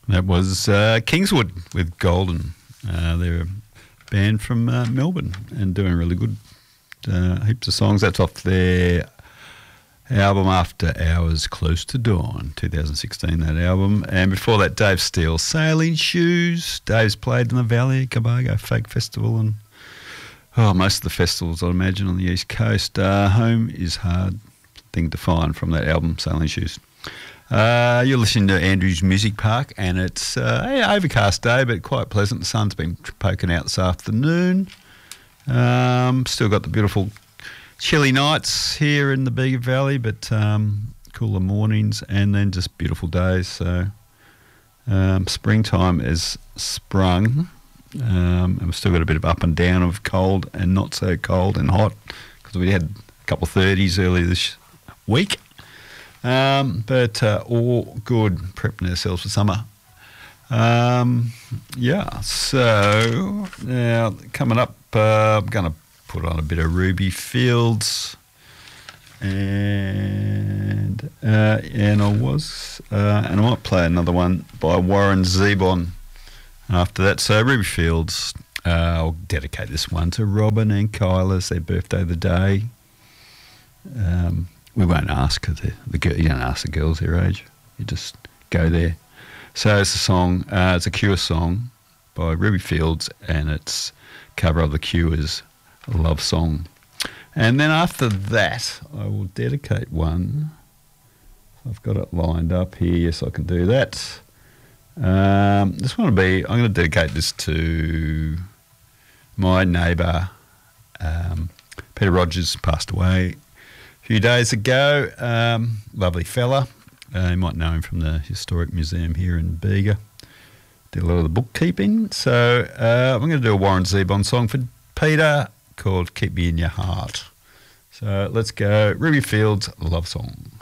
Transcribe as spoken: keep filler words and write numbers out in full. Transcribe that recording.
That was uh, Kingswood with Golden. Uh, they're a band from uh, Melbourne and doing really good. Uh, heaps of songs. That's off their album After Hours Close to Dawn, twenty sixteen, that album. And before that, Dave Steele, Sailing Shoes. Dave's played in the Valley, Cabargo Folk Festival, and oh, most of the festivals, I'd imagine, on the East Coast. Uh, home is hard thing to find from that album, Sailing Shoes. Uh, you're listening to Andrew's Music Park, and it's uh, an overcast day, but quite pleasant. The sun's been poking out this afternoon. Um, still got the beautiful chilly nights here in the Bega Valley, but um, cooler mornings, and then just beautiful days. So um, springtime is sprung, um, and we've still got a bit of up and down of cold and not so cold and hot, because we had a couple of thirties earlier this week. Um, but uh, all good, prepping ourselves for summer. Um, yeah, so now coming up, uh, I'm going to put on a bit of Ruby Fields, and uh, and I was, uh, and I might play another one by Warren Zevon after that. So Ruby Fields, uh, I'll dedicate this one to Robin and Kyla. It's their birthday of the day. Um, We won't ask the, the girl. You don't ask the girls their age. You just go there. So it's a song. Uh, it's a Cure song by Ruby Fields, and it's a cover of the Cure's Love Song. And then after that, I will dedicate one. I've got it lined up here, so I can do that. Um, this one will be. I'm going to dedicate this to my neighbour, um, Peter Rogers. Passed away few days ago. Um, lovely fella. Uh, you might know him from the Historic Museum here in Bega. Did a lot of the bookkeeping. So uh, I'm going to do a Warren Zevon song for Peter called Keep Me in Your Heart. So let's go. Ruby Fields, Love Song.